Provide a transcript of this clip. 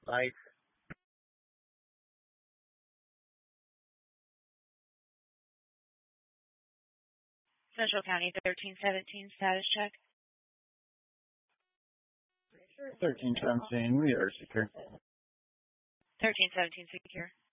site. Central County 1317 status check. 1317, we are secure. 1317 secure.